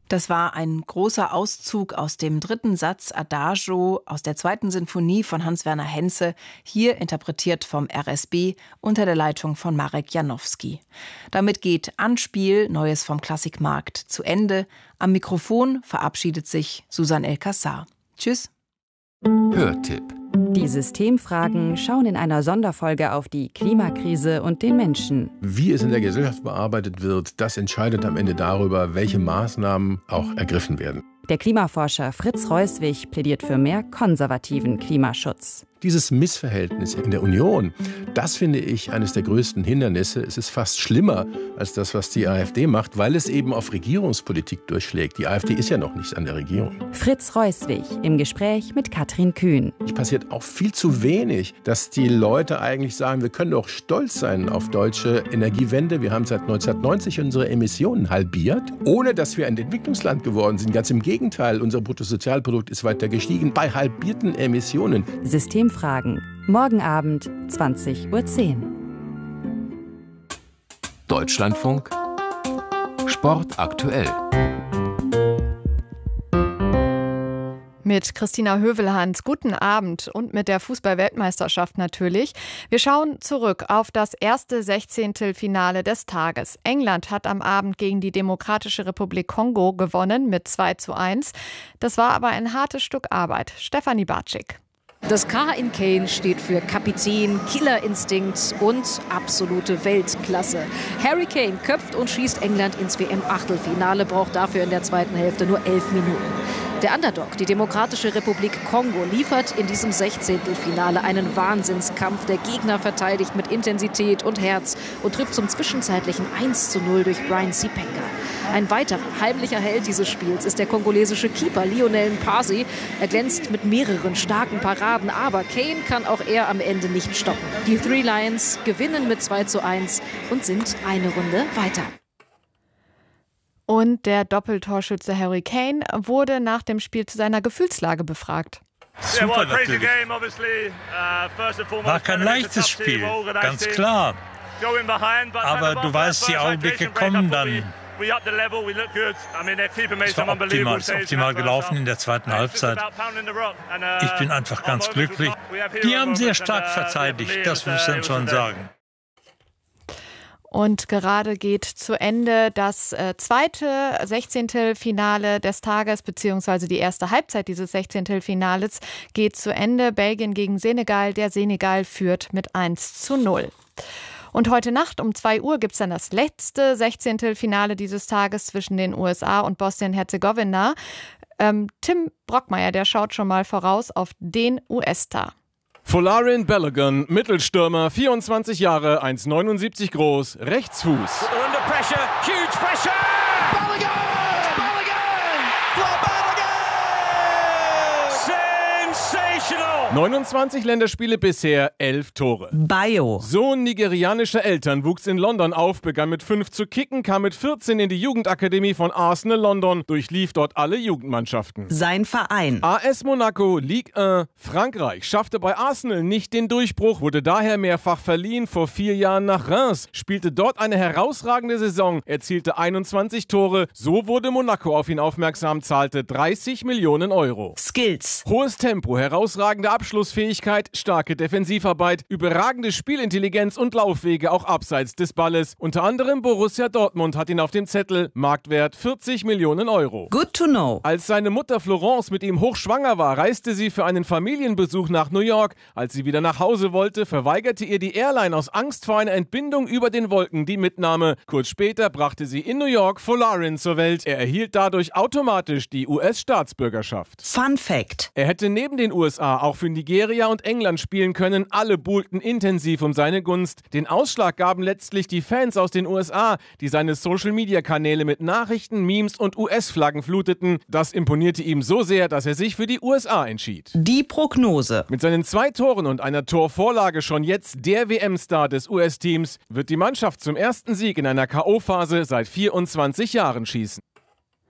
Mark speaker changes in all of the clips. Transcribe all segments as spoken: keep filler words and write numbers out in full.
Speaker 1: Das war ein großer Auszug aus dem dritten Satz Adagio aus der zweiten Sinfonie von Hans-Werner Henze, hier interpretiert vom R S B unter der Leitung von Marek Janowski. Damit geht Anspiel, Neues vom Klassikmarkt, zu Ende. Am Mikrofon verabschiedet sich Susan El-Kassar. Tschüss.
Speaker 2: Hörtipp.
Speaker 3: Die Systemfragen schauen in einer Sonderfolge auf die Klimakrise und den Menschen.
Speaker 4: Wie es in der Gesellschaft bearbeitet wird, das entscheidet am Ende darüber, welche Maßnahmen auch ergriffen werden.
Speaker 3: Der Klimaforscher Fritz Reuswig plädiert für mehr konservativen Klimaschutz.
Speaker 4: Dieses Missverhältnis in der Union, das finde ich eines der größten Hindernisse. Es ist fast schlimmer als das, was die AfD macht, weil es eben auf Regierungspolitik durchschlägt. Die AfD ist ja noch nicht an der Regierung.
Speaker 3: Fritz Reuswig im Gespräch mit Katrin Kühn.
Speaker 4: Es passiert auch viel zu wenig, dass die Leute eigentlich sagen, wir können doch stolz sein auf deutsche Energiewende. Wir haben seit neunzehnhundertneunzig unsere Emissionen halbiert, ohne dass wir ein Entwicklungsland geworden sind. Ganz im Gegenteil, unser Bruttosozialprodukt ist weiter gestiegen bei halbierten Emissionen.
Speaker 3: System Fragen. Morgen Abend, zwanzig Uhr zehn.
Speaker 2: Deutschlandfunk. Sport aktuell.
Speaker 5: Mit Christina Hövelhans, guten Abend und mit der Fußball-Weltmeisterschaft natürlich. Wir schauen zurück auf das erste Sechzehntelfinale des Tages. England hat am Abend gegen die Demokratische Republik Kongo gewonnen mit zwei zu eins. Das war aber ein hartes Stück Arbeit. Stefanie Bartschik.
Speaker 6: Das K in Kane steht für Kapitän, Killerinstinkt und absolute Weltklasse. Harry Kane köpft und schießt England ins W M-Achtelfinale, braucht dafür in der zweiten Hälfte nur elf Minuten. Der Underdog, die Demokratische Republik Kongo, liefert in diesem Sechzehntelfinale einen Wahnsinnskampf. Der Gegner verteidigt mit Intensität und Herz und trifft zum zwischenzeitlichen eins zu null durch Brian Sipenga. Ein weiterer heimlicher Held dieses Spiels ist der kongolesische Keeper Lionel Mpasi. Er glänzt mit mehreren starken Paraden, aber Kane kann auch er am Ende nicht stoppen. Die Three Lions gewinnen mit zwei zu eins und sind eine Runde weiter.
Speaker 5: Und der Doppeltorschütze Harry Kane wurde nach dem Spiel zu seiner Gefühlslage befragt.
Speaker 7: Super natürlich. War kein leichtes Spiel, ganz klar. Aber du weißt, die Augenblicke kommen dann. Es war optimal, es ist optimal gelaufen in der zweiten Halbzeit. Ich bin einfach ganz glücklich. Die haben sehr stark verteidigt, das muss man schon sagen.
Speaker 5: Und gerade geht zu Ende das äh, zweite Sechzehntelfinale des Tages, beziehungsweise die erste Halbzeit dieses Sechzehntelfinales geht zu Ende. Belgien gegen Senegal. Der Senegal führt mit eins zu null. Und heute Nacht um zwei Uhr gibt es dann das letzte Sechzehntelfinale dieses Tages zwischen den U S A und Bosnien-Herzegowina. Ähm, Tim Brockmeier, der schaut schon mal voraus auf den U S-Star.
Speaker 8: Folarin Balogun, Mittelstürmer, vierundzwanzig Jahre, eins Komma neunundsiebzig groß, Rechtsfuß.
Speaker 9: Under pressure, huge pressure! Balogun! Balogun! For Balogun! Sensational!
Speaker 8: neunundzwanzig Länderspiele bisher, elf Tore.
Speaker 3: Bayo.
Speaker 8: Sohn nigerianischer Eltern, wuchs in London auf, begann mit fünf zu kicken, kam mit vierzehn in die Jugendakademie von Arsenal London, durchlief dort alle Jugendmannschaften.
Speaker 3: Sein Verein.
Speaker 8: A S Monaco, Ligue eins, Frankreich, schaffte bei Arsenal nicht den Durchbruch, wurde daher mehrfach verliehen, vor vier Jahren nach Reims, spielte dort eine herausragende Saison, erzielte einundzwanzig Tore, so wurde Monaco auf ihn aufmerksam, zahlte dreißig Millionen Euro.
Speaker 3: Skills.
Speaker 8: Hohes Tempo, herausragende Abschlussfähigkeit, starke Defensivarbeit, überragende Spielintelligenz und Laufwege auch abseits des Balles. Unter anderem Borussia Dortmund hat ihn auf dem Zettel, Marktwert vierzig Millionen Euro.
Speaker 3: Good to know.
Speaker 8: Als seine Mutter Florence mit ihm hochschwanger war, reiste sie für einen Familienbesuch nach New York. Als sie wieder nach Hause wollte, verweigerte ihr die Airline aus Angst vor einer Entbindung über den Wolken die Mitnahme. Kurz später brachte sie in New York Folarin zur Welt. Er erhielt dadurch automatisch die U S-Staatsbürgerschaft.
Speaker 3: Fun Fact.
Speaker 8: Er hätte neben den U S A auch für Nigeria und England spielen können. Alle buhlten intensiv um seine Gunst. Den Ausschlag gaben letztlich die Fans aus den U S A, die seine Social-Media-Kanäle mit Nachrichten, Memes und U S-Flaggen fluteten. Das imponierte ihm so sehr, dass er sich für die U S A entschied.
Speaker 3: Die Prognose.
Speaker 8: Mit seinen zwei Toren und einer Torvorlage schon jetzt der W M-Star des U S-Teams, wird die Mannschaft zum ersten Sieg in einer K O-Phase seit vierundzwanzig Jahren schießen.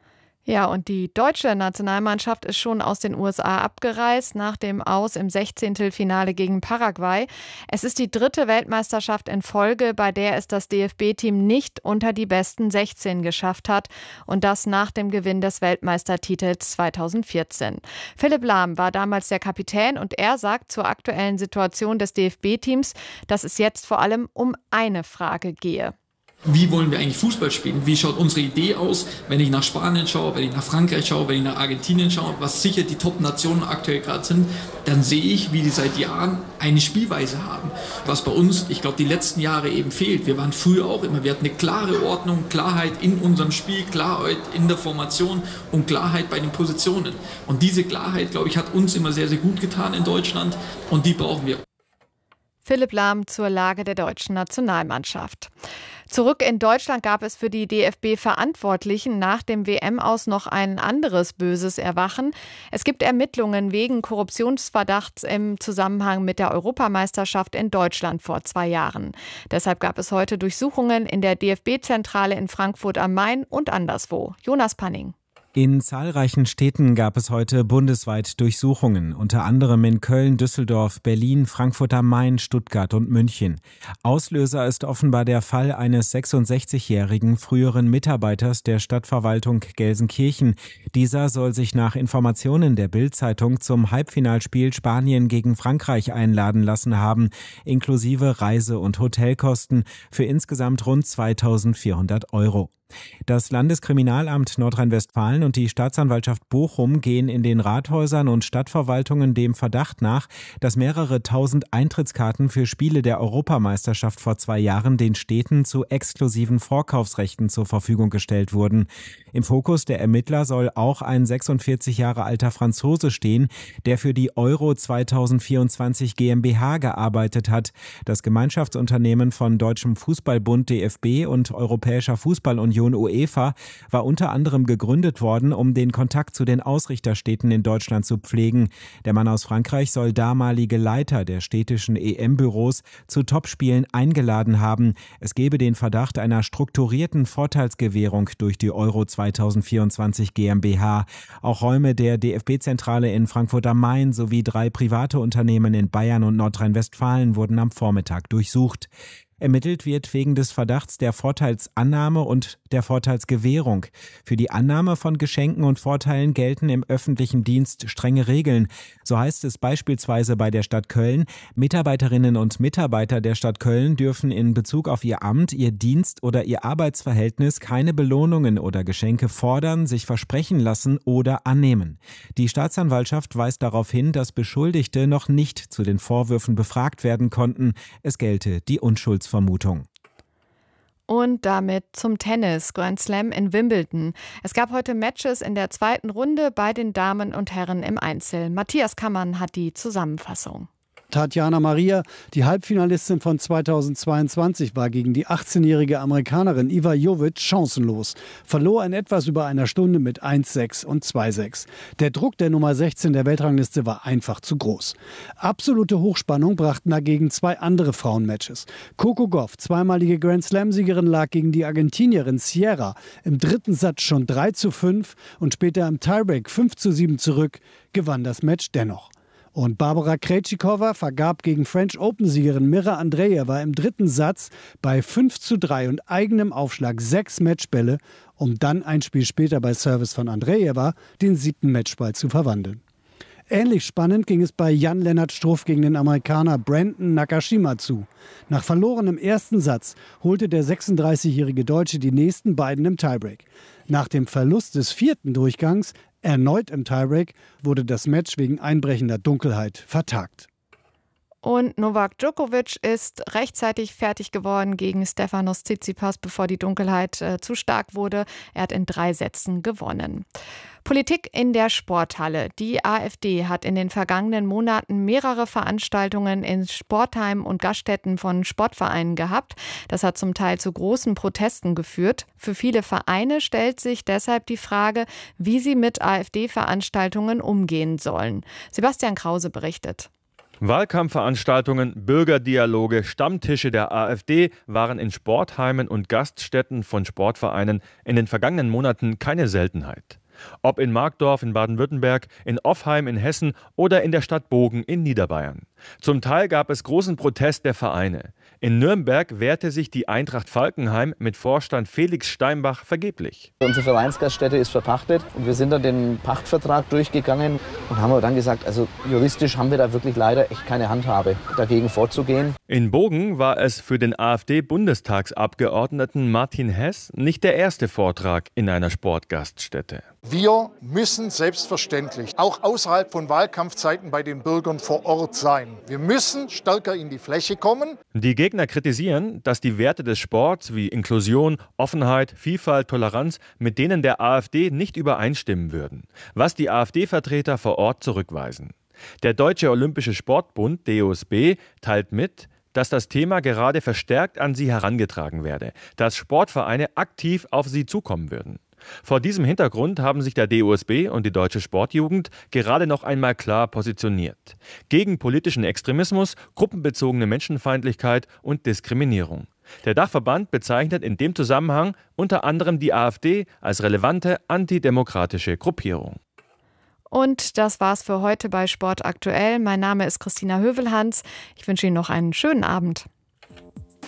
Speaker 5: Ja, und die deutsche Nationalmannschaft ist schon aus den U S A abgereist nach dem Aus im Sechzehntelfinale gegen Paraguay. Es ist die dritte Weltmeisterschaft in Folge, bei der es das D F B-Team nicht unter die besten sechzehn geschafft hat. Und das nach dem Gewinn des Weltmeistertitels zweitausendvierzehn. Philipp Lahm war damals der Kapitän und er sagt zur aktuellen Situation des D F B-Teams, dass es jetzt vor allem um eine Frage gehe.
Speaker 10: Wie wollen wir eigentlich Fußball spielen? Wie schaut unsere Idee aus? Wenn ich nach Spanien schaue, wenn ich nach Frankreich schaue, wenn ich nach Argentinien schaue, was sicher die Top-Nationen aktuell gerade sind, dann sehe ich, wie die seit Jahren eine Spielweise haben. Was bei uns, ich glaube, die letzten Jahre eben fehlt. Wir waren früher auch immer, wir hatten eine klare Ordnung, Klarheit in unserem Spiel, Klarheit in der Formation und Klarheit bei den Positionen. Und diese Klarheit, glaube ich, hat uns immer sehr, sehr gut getan in Deutschland und die brauchen wir.
Speaker 5: Philipp Lahm zur Lage der deutschen Nationalmannschaft. Zurück in Deutschland gab es für die D F B-Verantwortlichen nach dem W M-Aus noch ein anderes böses Erwachen. Es gibt Ermittlungen wegen Korruptionsverdachts im Zusammenhang mit der Europameisterschaft in Deutschland vor zwei Jahren. Deshalb gab es heute Durchsuchungen in der D F B-Zentrale in Frankfurt am Main und anderswo. Jonas Panning.
Speaker 11: In zahlreichen Städten gab es heute bundesweit Durchsuchungen, unter anderem in Köln, Düsseldorf, Berlin, Frankfurt am Main, Stuttgart und München. Auslöser ist offenbar der Fall eines sechsundsechzigjährigen früheren Mitarbeiters der Stadtverwaltung Gelsenkirchen. Dieser soll sich nach Informationen der Bild-Zeitung zum Halbfinalspiel Spanien gegen Frankreich einladen lassen haben, inklusive Reise- und Hotelkosten für insgesamt rund zweitausendvierhundert Euro. Das Landeskriminalamt Nordrhein-Westfalen und die Staatsanwaltschaft Bochum gehen in den Rathäusern und Stadtverwaltungen dem Verdacht nach, dass mehrere tausend Eintrittskarten für Spiele der Europameisterschaft vor zwei Jahren den Städten zu exklusiven Vorkaufsrechten zur Verfügung gestellt wurden. Im Fokus der Ermittler soll auch ein sechsundvierzig Jahre alter Franzose stehen, der für die Euro zweitausendvierundzwanzig GmbH gearbeitet hat. Das Gemeinschaftsunternehmen von Deutschem Fußballbund D F B und Europäischer Fußballunion UEFA war unter anderem gegründet worden, um den Kontakt zu den Ausrichterstädten in Deutschland zu pflegen. Der Mann aus Frankreich soll damalige Leiter der städtischen E M-Büros zu Topspielen eingeladen haben. Es gebe den Verdacht einer strukturierten Vorteilsgewährung durch die Euro zweitausendvierundzwanzig GmbH. Auch Räume der D F B-Zentrale in Frankfurt am Main sowie drei private Unternehmen in Bayern und Nordrhein-Westfalen wurden am Vormittag durchsucht. Ermittelt wird wegen des Verdachts der Vorteilsannahme und der Vorteilsgewährung. Für die Annahme von Geschenken und Vorteilen gelten im öffentlichen Dienst strenge Regeln. So heißt es beispielsweise bei der Stadt Köln: Mitarbeiterinnen und Mitarbeiter der Stadt Köln dürfen in Bezug auf ihr Amt, ihr Dienst oder ihr Arbeitsverhältnis keine Belohnungen oder Geschenke fordern, sich versprechen lassen oder annehmen. Die Staatsanwaltschaft weist darauf hin, dass Beschuldigte noch nicht zu den Vorwürfen befragt werden konnten. Es gelte die Unschuldsvermutung.
Speaker 5: Und damit zum Tennis, Grand Slam in Wimbledon. Es gab heute Matches in der zweiten Runde bei den Damen und Herren im Einzel. Matthias Kammann hat die Zusammenfassung.
Speaker 12: Tatjana Maria, die Halbfinalistin von zweitausendzweiundzwanzig, war gegen die achtzehnjährige Amerikanerin Iva Jovic chancenlos. Verlor in etwas über einer Stunde mit eins sechs und zwei sechs. Der Druck der Nummer sechzehn der Weltrangliste war einfach zu groß. Absolute Hochspannung brachten dagegen zwei andere Frauenmatches. Coco Gauff, zweimalige Grand-Slam-Siegerin, lag gegen die Argentinierin Sierra im dritten Satz schon drei zu fünf und später im Tiebreak fünf zu sieben zurück, gewann das Match dennoch. Und Barbara Krejcikova vergab gegen French Open-Siegerin Mira Andreeva im dritten Satz bei fünf zu drei und eigenem Aufschlag sechs Matchbälle, um dann ein Spiel später bei Service von Andreeva den siebten Matchball zu verwandeln. Ähnlich spannend ging es bei Jan-Lennart Struff gegen den Amerikaner Brandon Nakashima zu. Nach verlorenem ersten Satz holte der sechsunddreißigjährige Deutsche die nächsten beiden im Tiebreak. Nach dem Verlust des vierten Durchgangs, erneut im Tiebreak, wurde das Match wegen einbrechender Dunkelheit vertagt.
Speaker 5: Und Novak Djokovic ist rechtzeitig fertig geworden gegen Stefanos Tsitsipas, bevor die Dunkelheit äh, zu stark wurde. Er hat in drei Sätzen gewonnen. Politik in der Sporthalle. Die AfD hat in den vergangenen Monaten mehrere Veranstaltungen in Sportheimen und Gaststätten von Sportvereinen gehabt. Das hat zum Teil zu großen Protesten geführt. Für viele Vereine stellt sich deshalb die Frage, wie sie mit AfD-Veranstaltungen umgehen sollen. Sebastian Krause berichtet.
Speaker 13: Wahlkampfveranstaltungen, Bürgerdialoge, Stammtische der AfD waren in Sportheimen und Gaststätten von Sportvereinen in den vergangenen Monaten keine Seltenheit. Ob in Markdorf in Baden-Württemberg, in Offheim in Hessen oder in der Stadt Bogen in Niederbayern. Zum Teil gab es großen Protest der Vereine. In Nürnberg wehrte sich die Eintracht Falkenheim mit Vorstand Felix Steinbach vergeblich.
Speaker 14: Unsere Vereinsgaststätte ist verpachtet und wir sind dann den Pachtvertrag durchgegangen und haben dann gesagt, also juristisch haben wir da wirklich leider echt keine Handhabe, dagegen vorzugehen.
Speaker 13: In Bogen war es für den AfD-Bundestagsabgeordneten Martin Hess nicht der erste Vortrag in einer Sportgaststätte.
Speaker 15: Wir müssen selbstverständlich auch außerhalb von Wahlkampfzeiten bei den Bürgern vor Ort sein. Wir müssen stärker in die Fläche kommen.
Speaker 13: Die Gegner kritisieren, dass die Werte des Sports wie Inklusion, Offenheit, Vielfalt, Toleranz mit denen der AfD nicht übereinstimmen würden, was die AfD-Vertreter vor Ort zurückweisen. Der Deutsche Olympische Sportbund, D O S B, teilt mit, dass das Thema gerade verstärkt an sie herangetragen werde, dass Sportvereine aktiv auf sie zukommen würden. Vor diesem Hintergrund haben sich der D O S B und die Deutsche Sportjugend gerade noch einmal klar positioniert. Gegen politischen Extremismus, gruppenbezogene Menschenfeindlichkeit und Diskriminierung. Der Dachverband bezeichnet in dem Zusammenhang unter anderem die AfD als relevante antidemokratische Gruppierung.
Speaker 5: Und das war's für heute bei Sport aktuell. Mein Name ist Christina Hövelhans. Ich wünsche Ihnen noch einen schönen Abend.